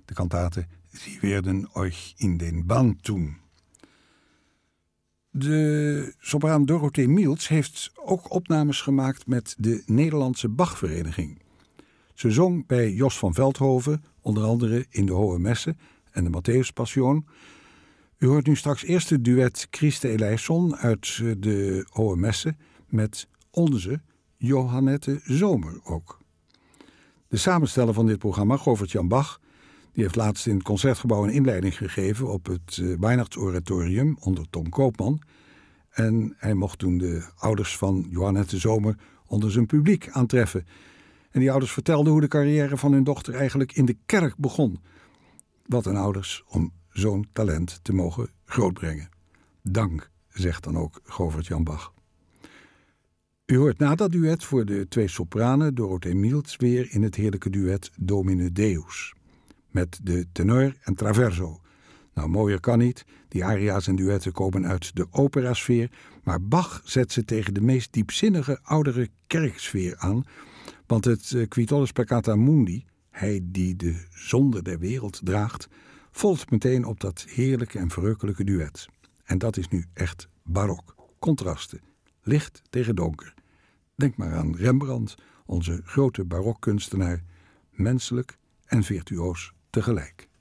de kantate Sie werden euch in den Bann tun. De sopraan Dorothee Mieltz heeft ook opnames gemaakt met de Nederlandse Bachvereniging. Ze zong bij Jos van Veldhoven, onder andere in de Hohe Messe en de Matthäuspassion. U hoort nu straks eerst het duet Christe Eleison uit de Hohe Messe met onze Johannette Zomer ook. De samensteller van dit programma, Govert-Jan Bach, die heeft laatst in het Concertgebouw een inleiding gegeven op het Weihnachtsoratorium onder Tom Koopman. En hij mocht toen de ouders van Johannette Zomer onder zijn publiek aantreffen. En die ouders vertelden hoe de carrière van hun dochter eigenlijk in de kerk begon. Wat een ouders om zo'n talent te mogen grootbrengen. Dank, zegt dan ook Govert-Jan Bach. U hoort na dat duet voor de twee sopranen Dorothee Mieltz weer in het heerlijke duet Domine Deus. Met de tenor en traverso. Nou, mooier kan niet. Die aria's en duetten komen uit de operasfeer, maar Bach zet ze tegen de meest diepzinnige oudere kerksfeer aan, want het Qui tollis peccata mundi, hij die de zonde der wereld draagt, volgt meteen op dat heerlijke en verrukkelijke duet. En dat is nu echt barok. Contrasten. Licht tegen donker. Denk maar aan Rembrandt, onze grote barokkunstenaar, menselijk en virtuoos tegelijk.